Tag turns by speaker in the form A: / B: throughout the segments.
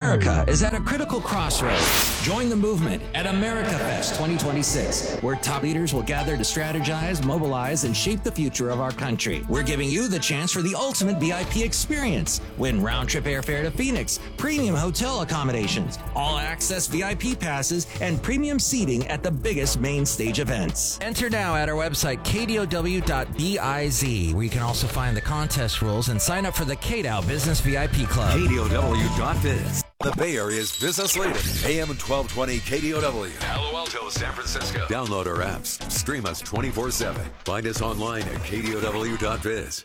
A: America is at a critical crossroads. Join the movement at AmericaFest 2026, where top leaders will gather to strategize, mobilize, and shape the future of our country. We're giving you the chance for the ultimate VIP experience. Win round-trip airfare to Phoenix, premium hotel accommodations, all-access VIP passes, and premium seating at the biggest main stage events. Enter now at our website, kdow.biz, where you can also find the contest rules and sign up for the KDOW Business VIP Club.
B: KDOW.biz. The Bay Area's business leader. AM 1220 KDOW.
C: Palo Alto, San Francisco.
B: Download our apps. Stream us 24/7. Find us online at KDOW.biz.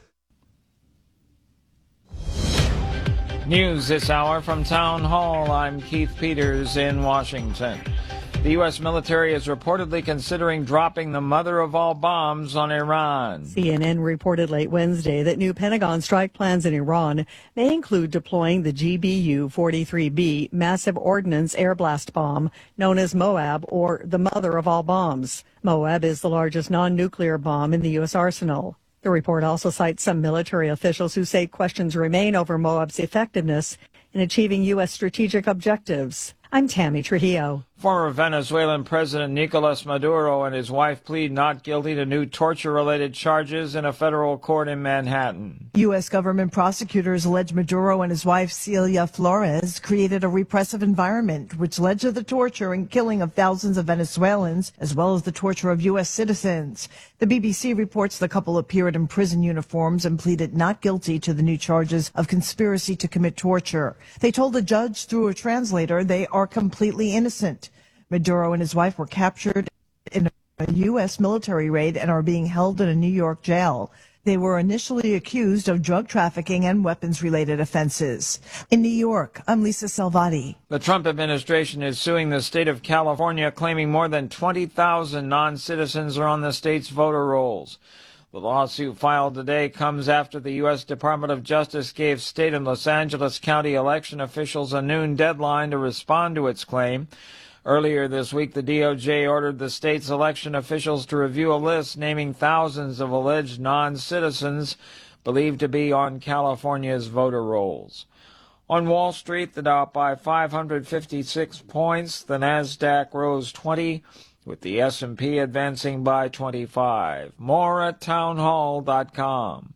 D: News this hour from Town Hall. I'm Keith Peters in Washington. The U.S. military is reportedly considering dropping the mother of all bombs on Iran.
E: CNN reported late Wednesday that new Pentagon strike plans in Iran may include deploying the GBU-43B massive ordnance air blast bomb known as Moab, or the mother of all bombs. Moab is the largest non-nuclear bomb in the U.S. arsenal. The report also cites some military officials who say questions remain over Moab's effectiveness in achieving U.S. strategic objectives. I'm Tammy Trujillo.
D: Former Venezuelan President Nicolas Maduro and his wife plead not guilty to new torture-related charges in a federal court in Manhattan.
F: U.S. government prosecutors allege Maduro and his wife Celia Flores created a repressive environment which led to the torture and killing of thousands of Venezuelans, as well as the torture of U.S. citizens. The BBC reports the couple appeared in prison uniforms and pleaded not guilty to the new charges of conspiracy to commit torture. They told a judge through a translator they are completely innocent. Maduro and his wife were captured in a U.S. military raid and are being held in a New York jail. They were initially accused of drug trafficking and weapons-related offenses. In New York, I'm Lisa Salvati.
D: The Trump administration is suing the state of California, claiming more than 20,000 non-citizens are on the state's voter rolls. The lawsuit filed today comes after the U.S. Department of Justice gave state and Los Angeles County election officials a noon deadline to respond to its claim. Earlier this week, the DOJ ordered the state's election officials to review a list naming thousands of alleged non-citizens believed to be on California's voter rolls. On Wall Street, the Dow up by 556 points. The Nasdaq rose 20, with the S&P advancing by 25. More at townhall.com.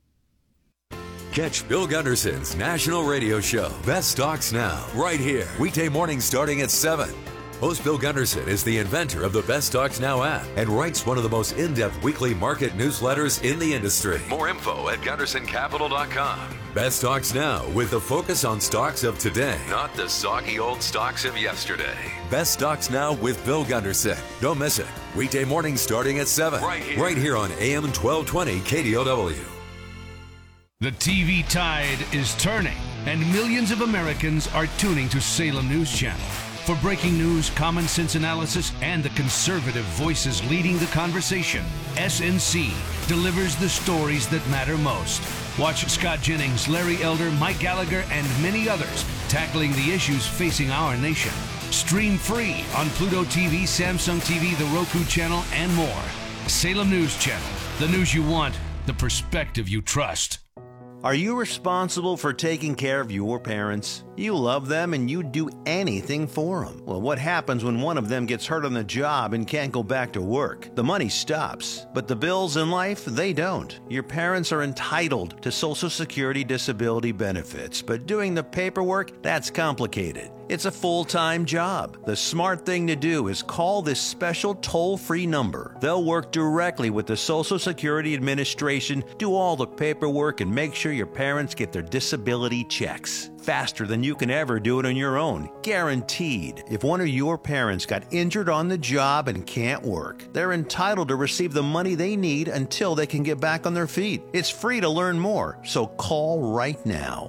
B: Catch Bill Gunderson's national radio show, Best Stocks Now, right here. Weekday mornings starting at 7. Host Bill Gunderson is the inventor of the Best Stocks Now app and writes one of the most in-depth weekly market newsletters in the industry.
C: More info at GundersonCapital.com.
B: Best Stocks Now, with a focus on stocks of today,
C: Not the soggy old stocks of yesterday.
B: Best Stocks Now with Bill Gunderson. Don't miss it. Weekday mornings starting at 7. Right here on AM 1220 KDOW.
G: The TV tide is turning, and millions of Americans are tuning to Salem News Channel. For breaking news, common sense analysis, and the conservative voices leading the conversation, SNC delivers the stories that matter most. Watch Scott Jennings, Larry Elder, Mike Gallagher, and many others tackling the issues facing our nation. Stream free on Pluto TV, Samsung TV, the Roku channel, and more. Salem News Channel. The news you want, the perspective you trust.
H: Are you responsible for taking care of your parents? You love them and you'd do anything for them. Well, what happens when one of them gets hurt on the job and can't go back to work? The money stops, but the bills in life, they don't. Your parents are entitled to Social Security disability benefits, but doing the paperwork, that's complicated. It's a full-time job. The smart thing to do is call this special toll-free number. They'll work directly with the Social Security Administration, do all the paperwork, and make sure your parents get their disability checks. Faster than you can ever do it on your own. Guaranteed. If one of your parents got injured on the job and can't work, they're entitled to receive the money they need until they can get back on their feet. It's free to learn more, so call right now.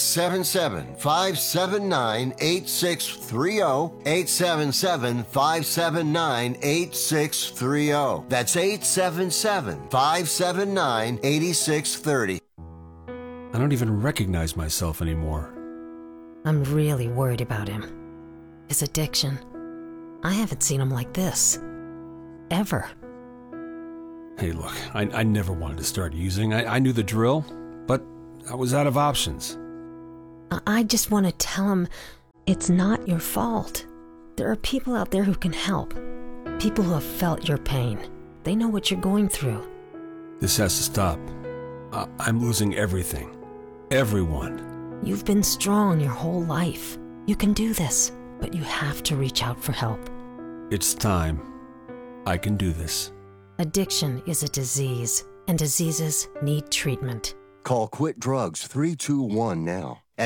I: 877-579-8630. 877-579-8630. That's 877-579-8630.
J: I don't even recognize myself anymore.
K: I'm really worried about him. His addiction. I haven't seen him like this. Ever.
J: Hey, look, I never wanted to start using. I knew the drill, but I was out of options.
K: I just want to tell him It's not your fault. There are people out there who can help. People who have felt your pain. They know what you're going through.
J: This has to stop. I'm losing everything. Everyone.
K: You've been strong your whole life. You can do this, but you have to reach out for help.
J: It's time. I can do this.
K: Addiction is a disease, and diseases need treatment.
I: Call Quit Drugs 321 now at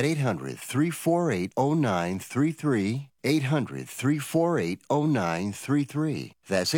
I: 800-348-0933, 800-348-0933. That's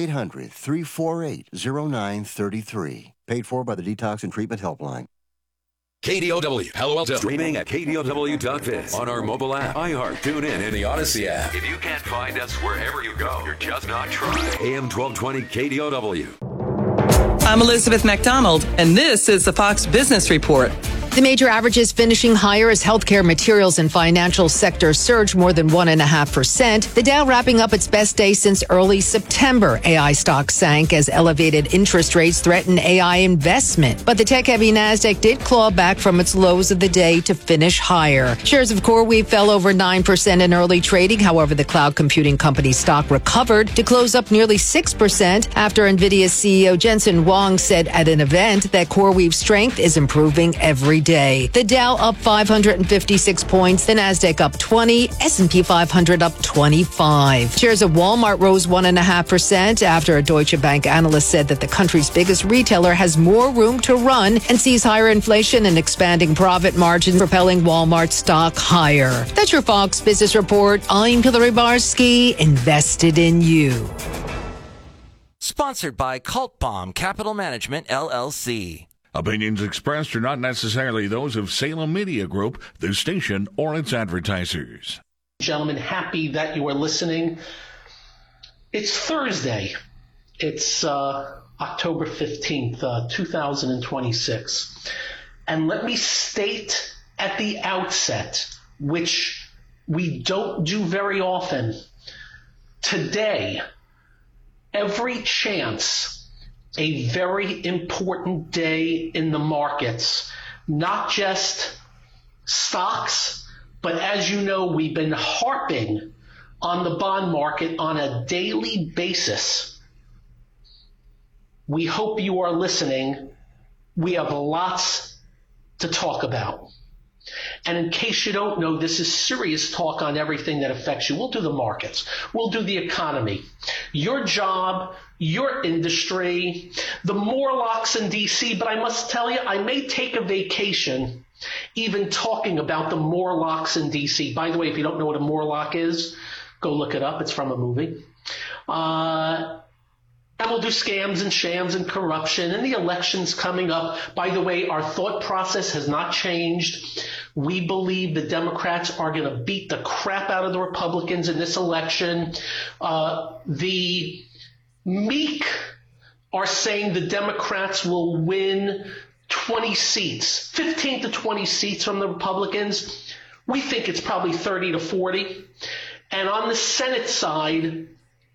I: 800-348-0933. Paid for by the Detox and Treatment Helpline.
B: KDOW, Palo Alto. Streaming at KDOW.biz. On our mobile app, iHeart, TuneIn, and the Odyssey app.
C: If you can't find us wherever you go, you're just not trying.
B: AM 1220 KDOW.
L: I'm Elizabeth McDonald, and this is the Fox Business Report.
M: The major averages finishing higher as healthcare, materials, and financial sectors surged more than 1.5%. The Dow wrapping up its best day since early September. AI stocks sank as elevated interest rates threatened AI investment. But the tech-heavy Nasdaq did claw back from its lows of the day to finish higher. Shares of CoreWeave fell over 9% in early trading. However, the cloud computing company stock recovered to close up nearly 6% after NVIDIA's CEO Jensen Huang said at an event that CoreWeave's strength is improving every day. The Dow up 556 points, the Nasdaq up 20, S&P 500 up 25. Shares of Walmart rose 1.5% after a Deutsche Bank analyst said that the country's biggest retailer has more room to run and sees higher inflation and expanding profit margins propelling Walmart stock higher. That's your Fox Business Report. I'm Hillary Barsky, invested in you.
A: Sponsored by Cult Bomb Capital Management, LLC.
N: Opinions expressed are not necessarily those of Salem Media Group, the station, or its advertisers.
O: Gentlemen, happy that you are listening. It's Thursday. It's October 15th, 2026. And let me state at the outset, which we don't do very often, today, every chance, a very important day in the markets, not just stocks, but as you know, we've been harping on the bond market on a daily basis. We hope you are listening. We have lots to talk about. And in case you don't know, this is serious talk on everything that affects you. We'll do the markets. We'll do the economy, your job, your industry, the Morlocks in D.C. But I must tell you, I may take a vacation even talking about the Morlocks in D.C. By the way, if you don't know what a Morlock is, go look it up. It's from a movie. And we'll do scams and shams and corruption and the elections coming up. By the way, our thought process has not changed. We believe the Democrats are going to beat the crap out of the Republicans in this election. The meek are saying the Democrats will win 20 seats, 15 to 20 seats from the Republicans. We think it's probably 30 to 40. And on the Senate side,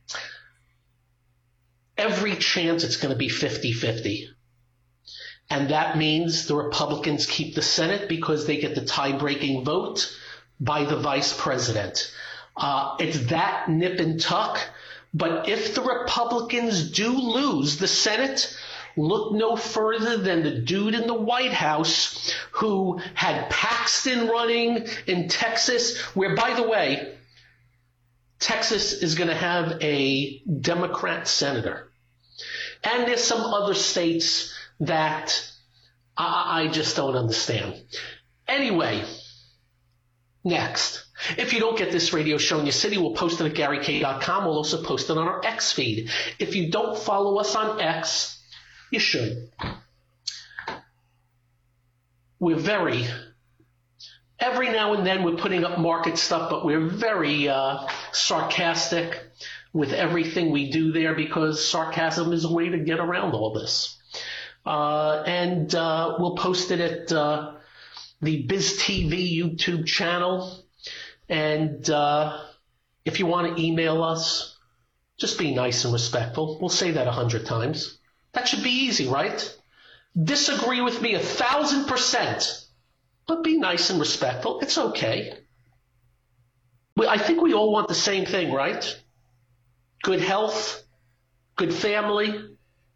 O: every chance it's going to be 50-50. And that means the Republicans keep the Senate because they get the tie-breaking vote by the vice president. It's that nip and tuck. But if the Republicans do lose the Senate, look no further than the dude in the White House who had Paxton running in Texas, where, by the way, Texas is going to have a Democrat senator. And there's some other states that I just don't understand. Anyway, next. If you don't get this radio show in your city, we'll post it at GaryK.com. We'll also post it on our X feed. If you don't follow us on X, you should. We're every now and then we're putting up market stuff, but we're very sarcastic with everything we do there because sarcasm is a way to get around all this. And we'll post it at the Biz TV YouTube channel. And if you want to email us, just be nice and respectful. We'll say that 100 times. That should be easy, right? Disagree with me 1,000%, but be nice and respectful. It's okay. I think we all want the same thing, right? Good health, good family,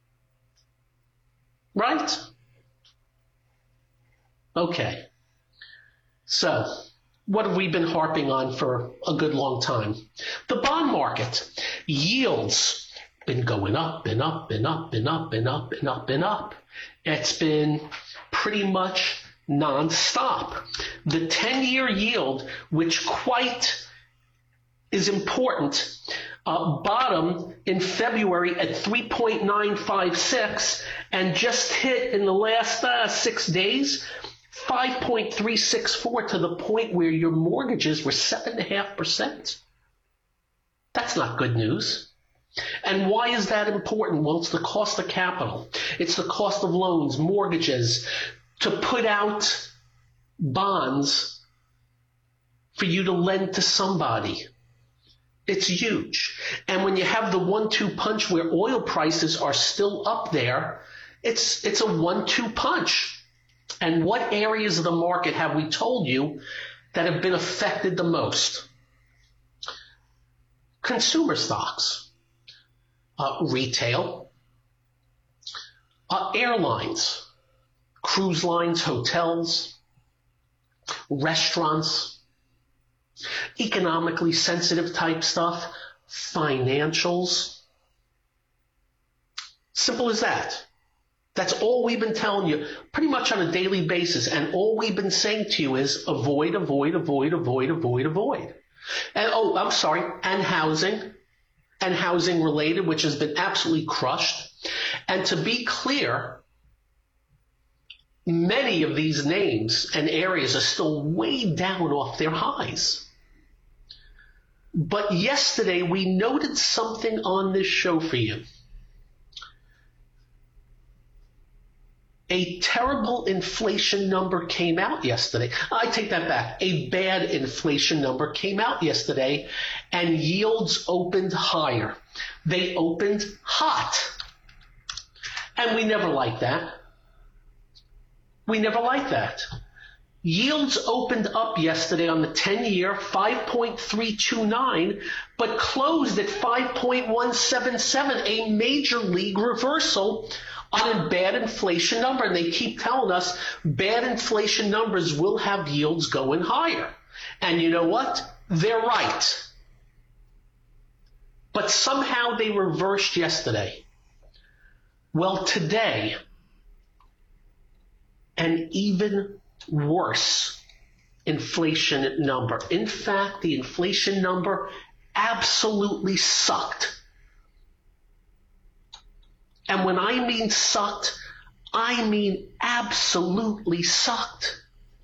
O: right? Okay. So, what have we been harping on for a good long time? The bond market. Yields been going up and up and up and up and up and up and up. It's been pretty much nonstop. The 10-year yield, which quite is important, bottomed in February at 3.956 and just hit in the last 6 days 5.364 to the point where your mortgages were 7.5%. That's not good news. And why is that important? Well, it's the cost of capital. It's the cost of loans, mortgages, to put out bonds for you to lend to somebody. It's huge. And when you have the 1-2 punch where oil prices are still up there, it's a 1-2 punch. And what areas of the market have we told you that have been affected the most? Consumer stocks, retail, airlines, cruise lines, hotels, restaurants, economically sensitive type stuff, financials. Simple as that. That's all we've been telling you pretty much on a daily basis. And all we've been saying to you is avoid, avoid, avoid, avoid, avoid, avoid. And and housing related, which has been absolutely crushed. And to be clear, many of these names and areas are still way down off their highs. But yesterday we noted something on this show for you. A terrible inflation number came out yesterday. I take that back. A bad inflation number came out yesterday, and yields opened higher. They opened hot. And we never like that. We never like that. Yields opened up yesterday on the 10-year, 5.329, but closed at 5.177, a major league reversal on a bad inflation number. And they keep telling us bad inflation numbers will have yields going higher. And you know what? They're right. But somehow they reversed yesterday. Well, today, an even worse inflation number. In fact, the inflation number absolutely sucked. And when I mean sucked, I mean absolutely sucked.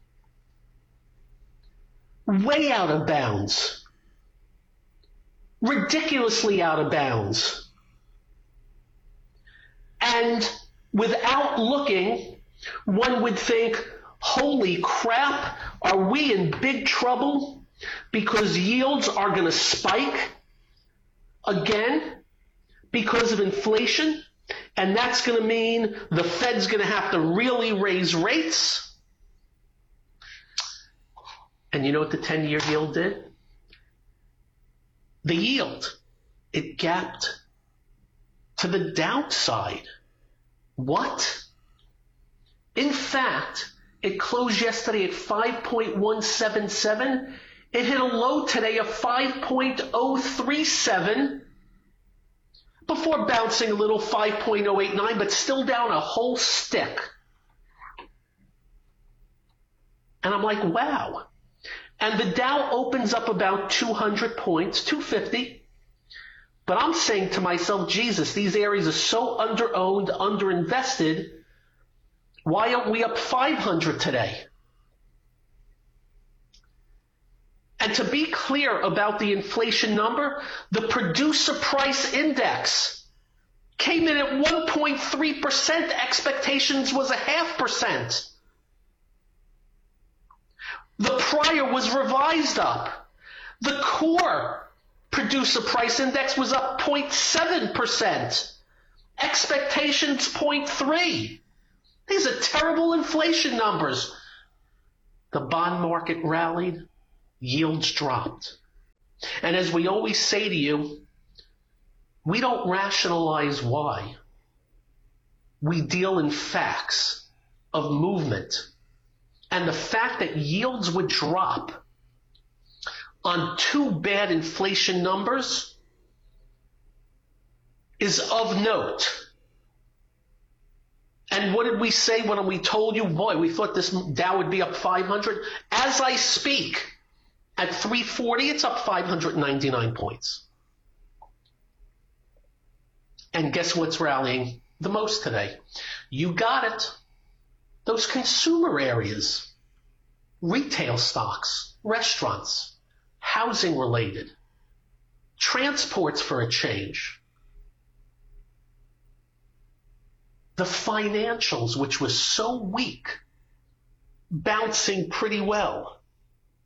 O: Way out of bounds. Ridiculously out of bounds. And without looking, one would think, holy crap, are we in big trouble because yields are going to spike again because of inflation? And that's going to mean the Fed's going to have to really raise rates. And you know what the 10-year yield did? The yield, it gapped to the downside. What? In fact, it closed yesterday at 5.177. It hit a low today of 5.037 before bouncing a little 5.089, but still down a whole stick. And I'm like, wow. And the Dow opens up about 200 points, 250. But I'm saying to myself, Jesus, these areas are so under-owned, under-invested. Why aren't we up 500 today? And to be clear about the inflation number, the producer price index came in at 1.3%. Expectations was 0.5%. The prior was revised up. The core producer price index was up 0.7%. Expectations 0.3%. These are terrible inflation numbers. The bond market rallied. Yields dropped. And as we always say to you, we don't rationalize why. We deal in facts of movement. And the fact that yields would drop on 2 bad inflation numbers is of note. And what did we say when we told you, boy, we thought this Dow would be up 500? As I speak, at 340, it's up 599 points. And guess what's rallying the most today? You got it. Those consumer areas, retail stocks, restaurants, housing related, transports for a change. The financials, which was so weak, bouncing pretty well.